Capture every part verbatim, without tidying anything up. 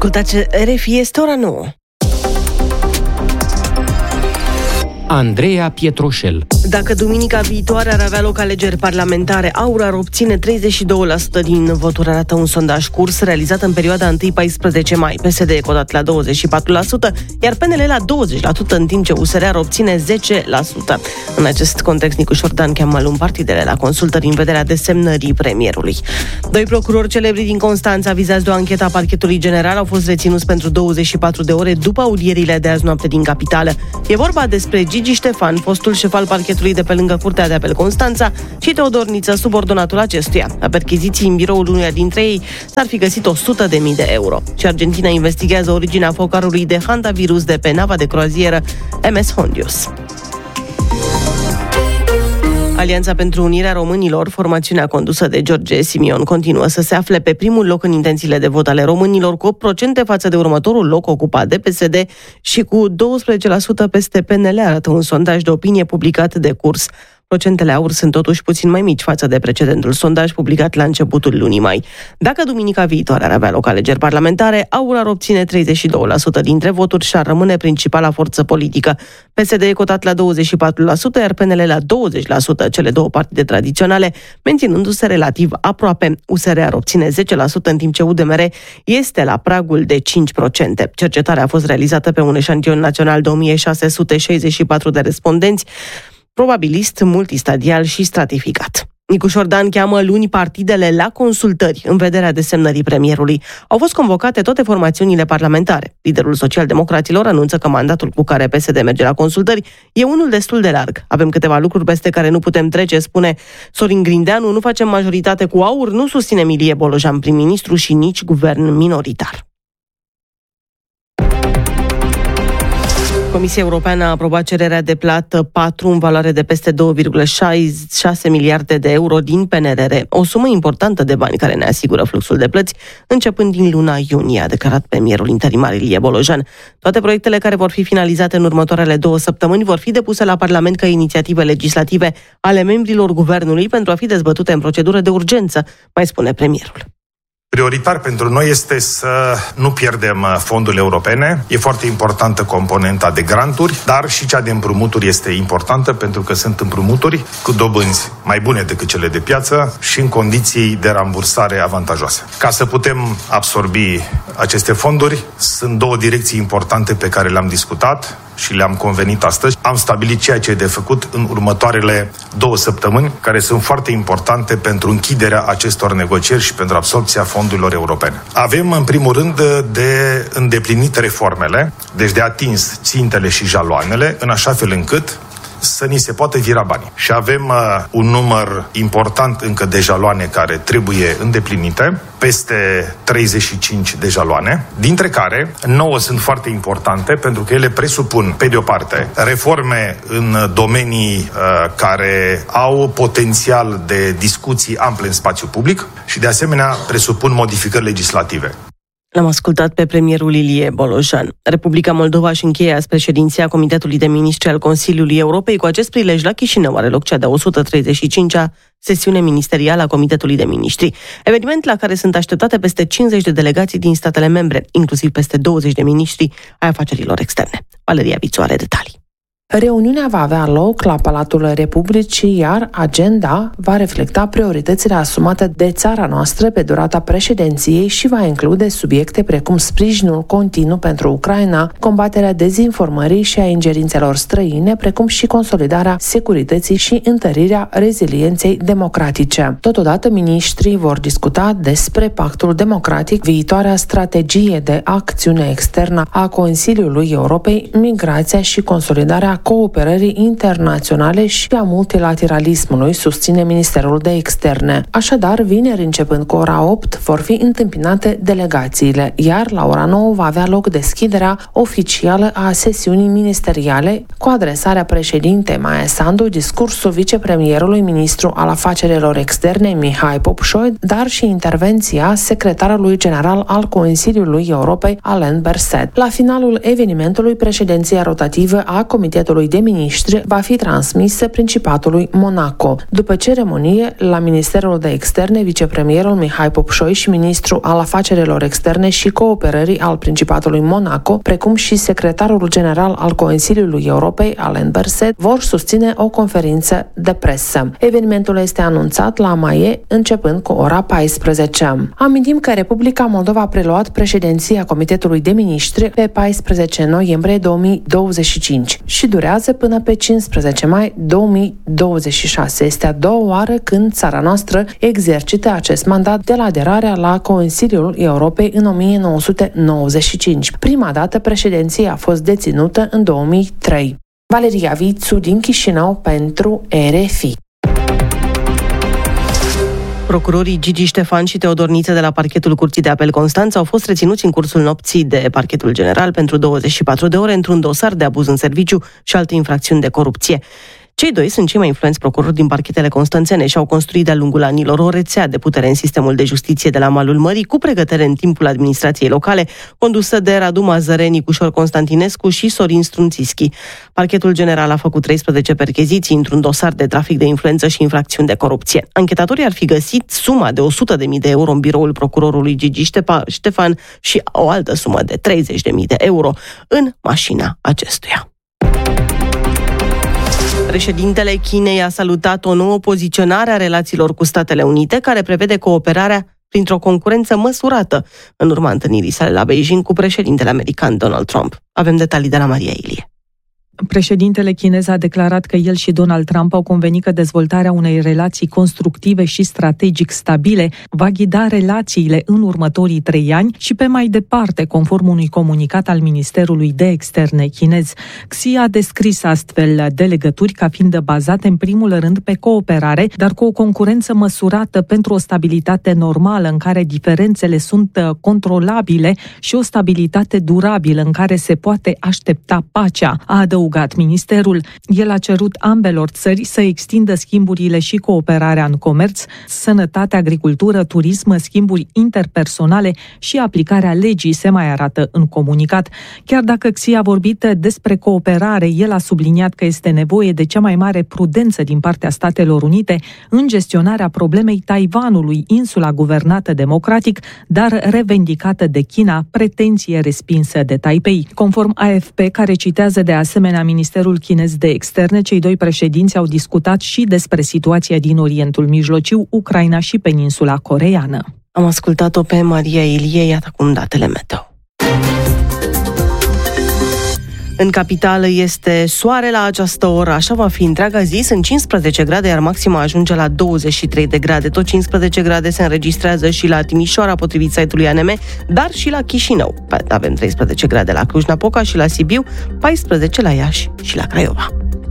Ascultați R F I, este ora nouă. Andreea Pietroșel. Dacă duminica viitoare ar avea loc alegeri parlamentare, AUR ar obține treizeci și doi la sută din voturi, arată un sondaj Curs realizat în perioada unu paisprezece mai. P S D e cotat la douăzeci și patru la sută, iar P N L la douăzeci la sută, în timp ce U S R ar obține zece la sută. În acest context, Nicu Șordan cheamă luni partidele la consultări în vederea desemnării premierului. Doi procurori celebri din Constanța, vizați de o anchetă a Parchetului General, au fost reținuți pentru douăzeci și patru de ore după audierile de azi noapte din capitală. E vorba despre Gigi Ștefan, fostul șef al parchetului de pe lângă Curtea de Apel Constanța, și Teodor Niță, subordonatul acestuia. La percheziții în biroul unuia dintre ei s-ar fi găsit o sută de mii de euro. Și Argentina investigează originea focarului de hantavirus de pe nava de croazieră M S Hondius. Alianța pentru Unirea Românilor, formațiunea condusă de George Simion, continuă să se afle pe primul loc în intențiile de vot ale românilor, cu opt procente față de următorul loc ocupat de P S D și cu douăsprezece la sută peste P N L, arată un sondaj de opinie publicat de Curs. Procentele AUR sunt totuși puțin mai mici față de precedentul sondaj publicat la începutul lunii mai. Dacă duminica viitoare ar avea loc alegeri parlamentare, AUR ar obține treizeci și doi la sută dintre voturi și ar rămâne principala forță politică. P S D e cotat la douăzeci și patru la sută, iar P N L la douăzeci la sută, cele două partide tradiționale, menținându-se relativ aproape. U S R ar obține zece la sută, în timp ce U D M R este la pragul de cinci la sută. Cercetarea a fost realizată pe un eșantion național de o mie șase sute șaizeci și patru de respondenți, probabilist, multistadial și stratificat. Nicu Șordan cheamă luni partidele la consultări în vederea desemnării premierului. Au fost convocate toate formațiunile parlamentare. Liderul social-democraților anunță că mandatul cu care P S D merge la consultări e unul destul de larg. Avem câteva lucruri peste care nu putem trece, spune Sorin Grindeanu. Nu facem majoritate cu AUR, nu susținem Ilie Bolojan prim-ministru și nici guvern minoritar. Comisia Europeană a aprobat cererea de plată patru în valoare de peste doi virgulă șase miliarde de euro din P N R R, o sumă importantă de bani care ne asigură fluxul de plăți începând din luna iunie, a declarat premierul interimar Ilie Bolojan. Toate proiectele care vor fi finalizate în următoarele două săptămâni vor fi depuse la Parlament ca inițiative legislative ale membrilor guvernului pentru a fi dezbătute în procedură de urgență, mai spune premierul. Prioritar pentru noi este să nu pierdem fondurile europene. E foarte importantă componenta de granturi, dar și cea de împrumuturi este importantă pentru că sunt împrumuturi cu dobânzi mai bune decât cele de piață și în condiții de rambursare avantajoase. Ca să putem absorbi aceste fonduri, sunt două direcții importante pe care le-am discutat și le-am convenit astăzi. Am stabilit ceea ce e de făcut în următoarele două săptămâni, care sunt foarte importante pentru închiderea acestor negocieri și pentru absorbția fondurilor europene. Avem, în primul rând, de îndeplinit reformele, deci de atins țintele și jaloanele, în așa fel încât să ni se poată vira banii. Și avem uh, un număr important încă de jaloane care trebuie îndeplinite, peste treizeci și cinci de jaloane, dintre care nouă sunt foarte importante pentru că ele presupun, pe de o parte, reforme în domenii uh, care au potențial de discuții ample în spațiu public și, de asemenea, presupun modificări legislative. L-am ascultat pe premierul Ilie Bolojan. Republica Moldova își încheie azi președinția Comitetului de Ministri al Consiliului Europei. Cu acest prilej, la Chișinău are loc cea de-a o sută treizeci și cincea sesiune ministerială a Comitetului de Ministri, eveniment la care sunt așteptate peste cincizeci de delegații din statele membre, inclusiv peste douăzeci de miniștri ai afacerilor externe. Valeria Vițu are detalii. Reuniunea va avea loc la Palatul Republicii, iar agenda va reflecta prioritățile asumate de țara noastră pe durata președinției și va include subiecte precum sprijinul continuu pentru Ucraina, combaterea dezinformării și a ingerințelor străine, precum și consolidarea securității și întărirea rezilienței democratice. Totodată, miniștrii vor discuta despre Pactul Democratic, viitoarea strategie de acțiune externă a Consiliului Europei, migrația și consolidarea cooperării internaționale și a multilateralismului, susține Ministerul de Externe. Așadar, vineri începând cu ora opt vor fi întâmpinate delegațiile, iar la ora nouă va avea loc deschiderea oficială a sesiunii ministeriale cu adresarea președintei Maia Sandu, discursul vicepremierului ministru al afacerilor externe Mihai Popșoi, dar și intervenția secretarului general al Consiliului Europei Alain Berset. La finalul evenimentului, președinția rotativă a Comitetului Comitetului de Ministri va fi transmisă Principatului Monaco. După ceremonie, la Ministerul de Externe, vicepremierul Mihai Popșoi și ministrul al afacerilor externe și cooperării al Principatului Monaco, precum și secretarul general al Consiliului Europei, Alain Berset, vor susține o conferință de presă. Evenimentul este anunțat la Maie, începând cu ora paisprezece. Amintim că Republica Moldova a preluat președinția Comitetului de Ministri pe paisprezece noiembrie două mii douăzeci și cinci și durează până pe cincisprezece mai două mii douăzeci și șase. Este a doua oară când țara noastră exercită acest mandat de la aderarea la Consiliul Europei în o mie nouă sute nouăzeci și cinci. Prima dată președinția a fost deținută în două mii trei. Valeria Vițu din Chișinău pentru R F I. Procurorii Gigi Ștefan și Teodor Niță de la parchetul Curții de Apel Constanța au fost reținuți în cursul nopții de parchetul general pentru douăzeci și patru de ore într-un dosar de abuz în serviciu și alte infracțiuni de corupție. Cei doi sunt cei mai influenți procurori din parchetele constanțene și au construit de-a lungul anilor o rețea de putere în sistemul de justiție de la malul mării, cu pregătere în timpul administrației locale, condusă de Radu Mazăre, Nicușor Constantinescu și Sorin Strunțischi. Parchetul general a făcut treisprezece percheziții într-un dosar de trafic de influență și infracțiuni de corupție. Anchetatorii ar fi găsit suma de o sută de mii de euro în biroul procurorului Gigi Ștefan și o altă sumă de treizeci de mii de euro în mașina acestuia. Președintele Chinei a salutat o nouă poziționare a relațiilor cu Statele Unite, care prevede cooperarea printr-o concurență măsurată, în urma întâlnirii sale la Beijing cu președintele american Donald Trump. Avem detalii de la Maria Ilie. Președintele chinez a declarat că el și Donald Trump au convenit că dezvoltarea unei relații constructive și strategic stabile va ghida relațiile în următorii trei ani și pe mai departe, conform unui comunicat al Ministerului de Externe chinez. Xi a descris astfel de legături ca fiind bazate în primul rând pe cooperare, dar cu o concurență măsurată pentru o stabilitate normală în care diferențele sunt controlabile și o stabilitate durabilă în care se poate aștepta pacea, a adăugat ministerul. El a cerut ambelor țări să extindă schimburile și cooperarea în comerț, sănătate, agricultură, turism, schimburi interpersonale și aplicarea legii, se mai arată în comunicat. Chiar dacă Xi a vorbit despre cooperare, el a subliniat că este nevoie de cea mai mare prudență din partea Statelor Unite în gestionarea problemei Taiwanului, insula guvernată democratic, dar revendicată de China, pretenție respinsă de Taipei. Conform A F P, care citează de asemenea Ministerul chinez de Externe, cei doi președinți au discutat și despre situația din Orientul Mijlociu, Ucraina și peninsula coreeană. Am ascultat-o pe Maria Ilie, iată acum datele meteo. În capitală este soare la această oră, așa va fi întreaga zi, sunt cincisprezece grade, iar maxima ajunge la douăzeci și trei de grade. Tot cincisprezece grade se înregistrează și la Timișoara, potrivit site-ului A N M, dar și la Chișinău. Avem treisprezece grade la Cluj-Napoca și la Sibiu, paisprezece la Iași și la Craiova.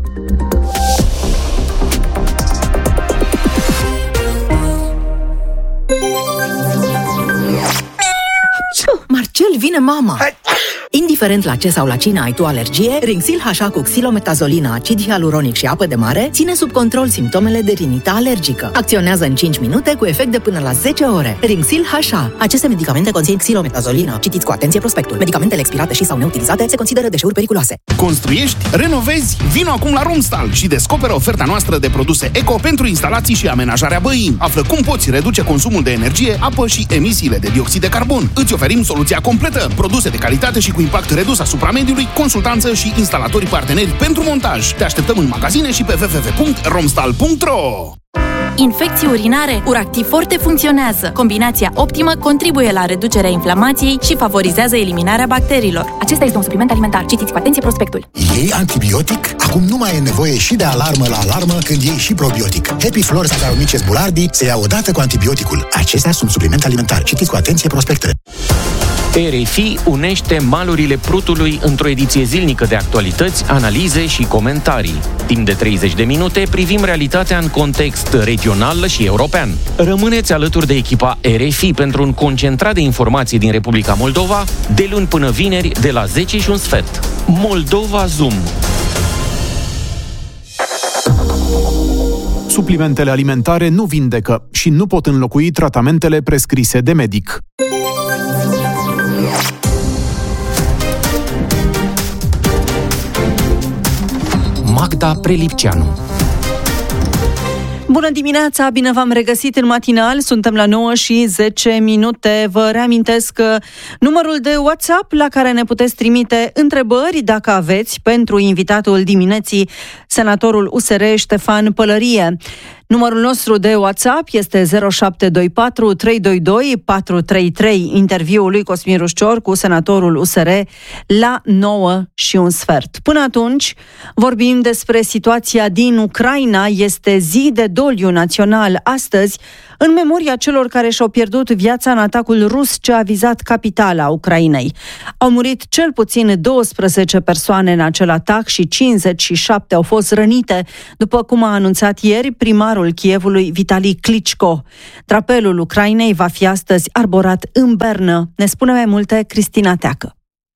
Marcel, vine mama! Indiferent la ce sau la cine ai tu alergie, Rinxil H A cu xilometazolină, acid hialuronic și apă de mare ține sub control simptomele de rinită alergică. Acționează în cinci minute cu efect de până la zece ore. Rinxil H A. Aceste medicamente conțin xilometazolină. Citiți cu atenție prospectul. Medicamentele expirate și sau neutilizate se consideră deșeuri periculoase. Construiești? Renovezi? Vino acum la Romstal și descoperă oferta noastră de produse eco pentru instalații și amenajarea băii. Află cum poți reduce consumul de energie, apă și emisiile de dioxid de carbon. Îți oferim soluția completă, produse de calitate și cu impact redus asupra mediului, consultanță și instalatorii parteneri pentru montaj. Te așteptăm în magazine și pe w w w punct romstal punct r o. Infecții urinare, Uractiv Forte funcționează. Combinația optimă contribuie la reducerea inflamației și favorizează eliminarea bacteriilor. Acesta este un supliment alimentar. Citiți cu atenție prospectul. Iei antibiotic? Acum nu mai e nevoie și de alarmă la alarmă când iei și probiotic. Happy Flor Saccharomyces boulardii se ia odată cu antibioticul. Acestea sunt supliment alimentar. Citiți cu atenție prospectele. R F I unește malurile Prutului într-o ediție zilnică de actualități, analize și comentarii. Timp de treizeci de minute privim realitatea în context regional și european. Rămâneți alături de echipa R F I pentru un concentrat de informații din Republica Moldova, de luni până vineri, de la zece și un sfert. Moldova Zoom. Suplimentele alimentare nu vindecă și nu pot înlocui tratamentele prescrise de medic. Magda Prelipceanu. Bună dimineața, bine v-am regăsit în matinal, suntem la nouă și zece minute. Vă reamintesc că numărul de WhatsApp la care ne puteți trimite întrebări, dacă aveți, pentru invitatul dimineții, senatorul U S R Ștefan Pălărie. Numărul nostru de WhatsApp este zero șapte doi patru trei doi doi patru trei trei. Interviul lui Cosmin Rușcior cu senatorul U S R la nouă și un sfert. Până atunci, vorbim despre situația din Ucraina. Este zi de doliu național astăzi, în memoria celor care și-au pierdut viața în atacul rus ce a vizat capitala Ucrainei. Au murit cel puțin douăsprezece persoane în acel atac și cincizeci și șapte au fost rănite, după cum a anunțat ieri primarul Kievului Vitali Klitschko. Drapelul Ucrainei va fi astăzi arborat în Bernă. Ne spune mai multe Cristina Teacă.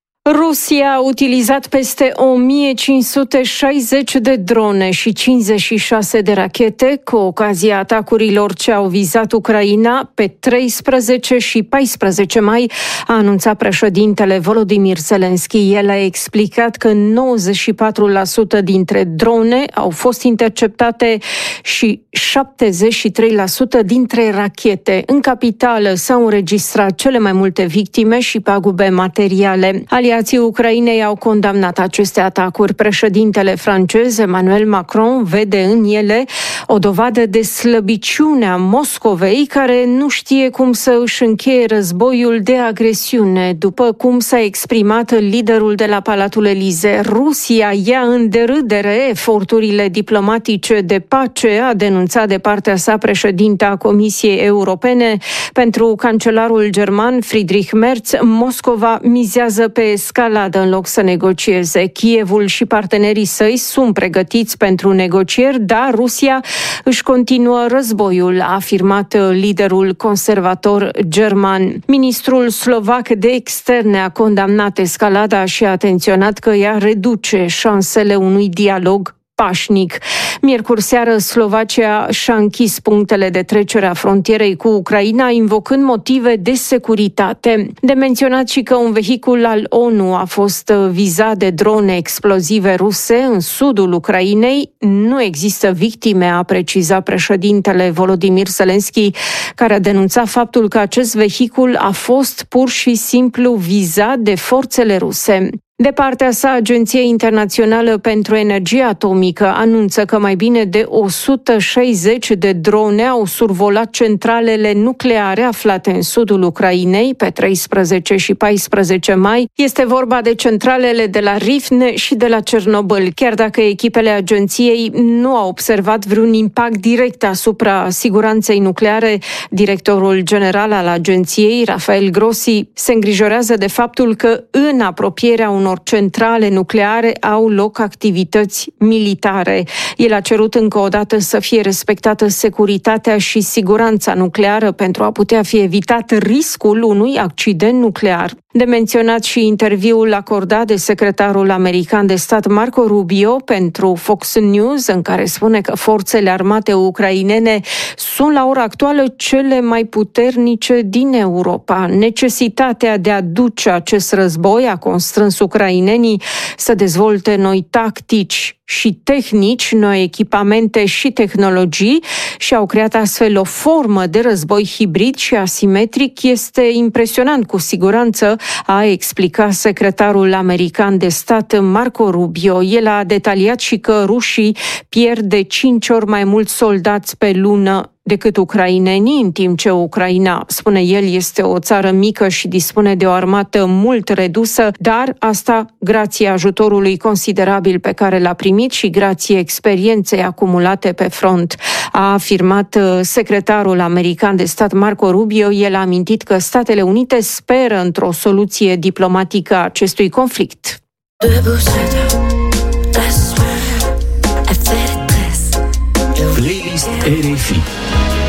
Rusia a utilizat peste o mie cinci sute șaizeci de drone și cincizeci și șase de rachete cu ocazia atacurilor ce au vizat Ucraina pe treisprezece și paisprezece mai, a anunțat președintele Volodymyr Zelensky. El a explicat că nouăzeci și patru la sută dintre drone au fost interceptate și șaptezeci și trei la sută dintre rachete. În capitală s-au înregistrat cele mai multe victime și pagube materiale. Aliații Ucrainei au condamnat aceste atacuri. Președintele francez Emmanuel Macron vede în ele o dovadă de slăbiciune a Moscovei, care nu știe cum să își încheie războiul de agresiune. După cum s-a exprimat liderul de la Palatul Elysee, Rusia ia în derâdere eforturile diplomatice de pace, a denunțat de partea sa președinta Comisiei Europene. Pentru cancelarul german Friedrich Merz, Moscova mizează pe escaladă în loc să negocieze. Kievul și partenerii săi sunt pregătiți pentru negocieri, dar Rusia își continuă războiul, a afirmat liderul conservator german. Ministrul slovac de externe a condamnat escalada și a atenționat că ea reduce șansele unui dialog pașnic. Miercuri seară, Slovacia și-a închis punctele de trecere a frontierei cu Ucraina, invocând motive de securitate. De menționat și că un vehicul al ONU a fost vizat de drone explozive ruse în sudul Ucrainei. Nu există victime, a precizat președintele Volodymyr Zelensky, care a denunțat faptul că acest vehicul a fost pur și simplu vizat de forțele ruse. De partea sa, Agenția Internațională pentru Energie Atomică anunță că mai bine de o sută șaizeci de drone au survolat centralele nucleare aflate în sudul Ucrainei pe treisprezece și paisprezece mai. Este vorba de centralele de la Rivne și de la Cernobâl. Chiar dacă echipele agenției nu au observat vreun impact direct asupra siguranței nucleare, directorul general al agenției, Rafael Grossi, se îngrijorează de faptul că în apropierea unor centrale nucleare au loc activități militare. El a cerut încă o dată să fie respectată securitatea și siguranța nucleară pentru a putea fi evitat riscul unui accident nuclear. De menționat și interviul acordat de secretarul american de stat Marco Rubio pentru Fox News, în care spune că forțele armate ucrainene sunt la ora actuală cele mai puternice din Europa. Necesitatea de a duce acest război a constrâns ucrainenii să dezvolte noi tactici și tehnici, noi echipamente și tehnologii și au creat astfel o formă de război hibrid și asimetric. Este impresionant, cu siguranță, a explicat secretarul american de stat Marco Rubio. El a detaliat și că rușii pierd de cinci ori mai mulți soldați pe lună decât ucrainenii, în timp ce Ucraina, spune el, este o țară mică și dispune de o armată mult redusă, dar asta grație ajutorului considerabil pe care l-a primit și grație experienței acumulate pe front, a afirmat secretarul american de stat Marco Rubio. El a amintit că Statele Unite speră într-o soluție diplomatică a acestui conflict. Playlist R F I.